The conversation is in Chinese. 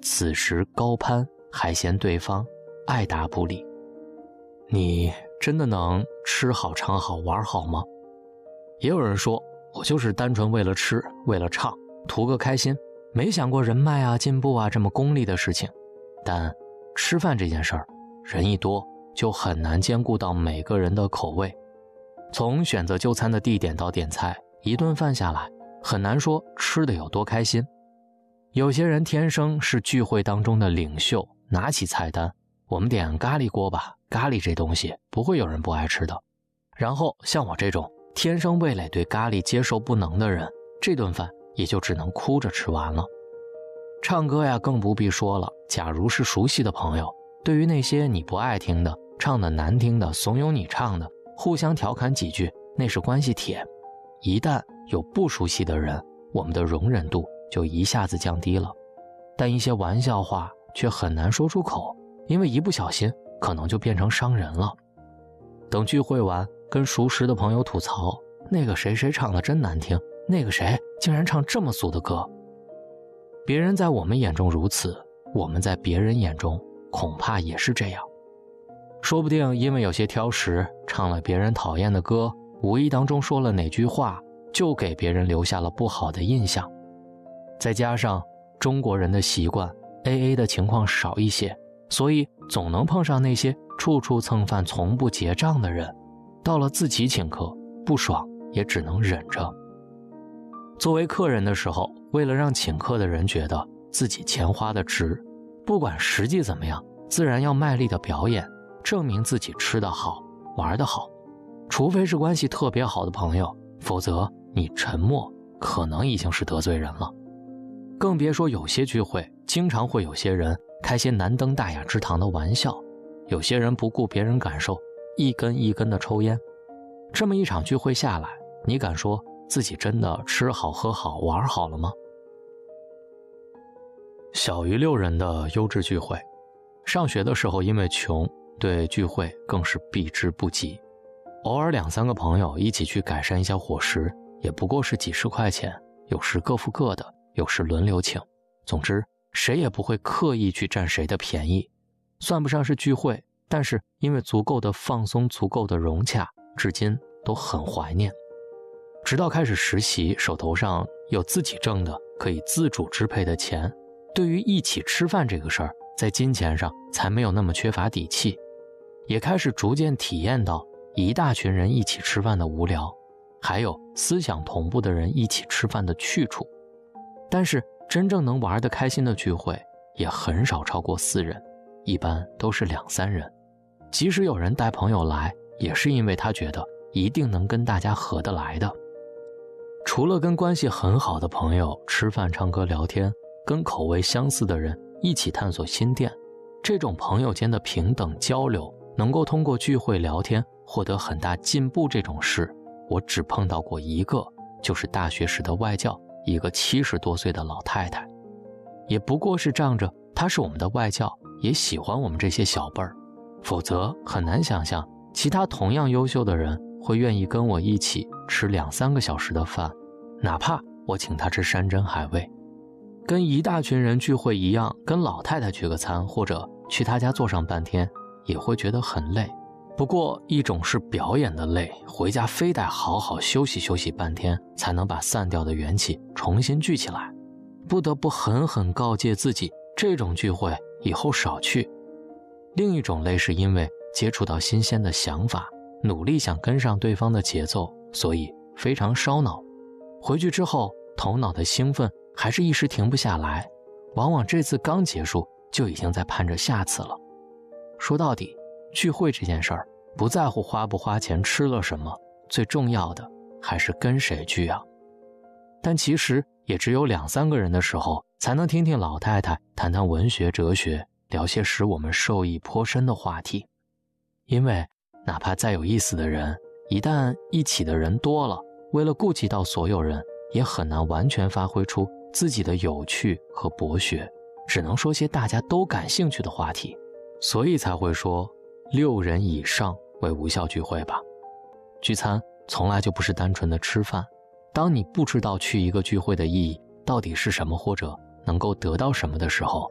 此时高攀，还嫌对方爱答不理。你真的能吃好唱好玩好吗？也有人说，我就是单纯为了吃，为了唱，图个开心，没想过人脉啊、进步啊这么功利的事情。但吃饭这件事儿，人一多就很难兼顾到每个人的口味。从选择就餐的地点到点菜，一顿饭下来，很难说吃的有多开心。有些人天生是聚会当中的领袖，拿起菜单，我们点咖喱锅吧，咖喱这东西不会有人不爱吃的。然后像我这种天生味蕾对咖喱接受不能的人，这顿饭也就只能哭着吃完了。唱歌呀更不必说了，假如是熟悉的朋友，对于那些你不爱听的、唱的难听的、怂恿你唱的，互相调侃几句，那是关系铁。一旦有不熟悉的人，我们的容忍度就一下子降低了。但一些玩笑话却很难说出口，因为一不小心可能就变成伤人了。等聚会完，跟熟识的朋友吐槽，那个谁谁唱的真难听，那个谁竟然唱这么俗的歌。别人在我们眼中如此，我们在别人眼中恐怕也是这样。说不定因为有些挑食，唱了别人讨厌的歌，无意当中说了哪句话，就给别人留下了不好的印象。再加上中国人的习惯 AA 的情况少一些，所以总能碰上那些处处蹭饭从不结账的人，到了自己请客，不爽也只能忍着。作为客人的时候，为了让请客的人觉得自己钱花的值，不管实际怎么样，自然要卖力的表演，证明自己吃得好，玩得好。除非是关系特别好的朋友，否则你沉默可能已经是得罪人了。更别说有些聚会经常会有些人开些难登大雅之堂的玩笑，有些人不顾别人感受，一根一根的抽烟。这么一场聚会下来，你敢说自己真的吃好喝好玩好了吗？小于6人的优质聚会，上学的时候因为穷，对聚会更是避之不及。偶尔2、3个朋友一起去改善一下伙食，也不过是几十块钱，有时各付各的，有时轮流请。总之，谁也不会刻意去占谁的便宜，算不上是聚会，但是因为足够的放松，足够的融洽，至今都很怀念。直到开始实习，手头上有自己挣的可以自主支配的钱，对于一起吃饭这个事儿，在金钱上才没有那么缺乏底气，也开始逐渐体验到一大群人一起吃饭的无聊，还有思想同步的人一起吃饭的去处。但是真正能玩得开心的聚会也很少超过4人，一般都是2、3人。即使有人带朋友来，也是因为他觉得一定能跟大家合得来的。除了跟关系很好的朋友吃饭唱歌聊天，跟口味相似的人一起探索新店，这种朋友间的平等交流，能够通过聚会聊天获得很大进步，这种事我只碰到过一个，就是大学时的外教，一个70多岁的老太太。也不过是仗着她是我们的外教，也喜欢我们这些小辈儿，否则很难想象其他同样优秀的人会愿意跟我一起吃2、3个小时的饭，哪怕我请他吃山珍海味。跟一大群人聚会一样，跟老太太聚个餐，或者去她家坐上半天，也会觉得很累。不过一种是表演的累，回家非得好好休息休息半天，才能把散掉的元气重新聚起来。不得不狠狠告诫自己，这种聚会以后少去。另一种累是因为接触到新鲜的想法，努力想跟上对方的节奏，所以非常烧脑。回去之后，头脑的兴奋还是一时停不下来，往往这次刚结束，就已经在盼着下次了。说到底，聚会这件事儿，不在乎花不花钱，吃了什么，最重要的还是跟谁聚啊。但其实也只有2、3个人的时候，才能听听老太太谈谈文学哲学，聊些使我们受益颇深的话题。因为哪怕再有意思的人，一旦一起的人多了，为了顾及到所有人，也很难完全发挥出自己的有趣和博学，只能说些大家都感兴趣的话题。所以才会说6人以上为无效聚会吧。聚餐从来就不是单纯的吃饭，当你不知道去一个聚会的意义到底是什么，或者能够得到什么的时候，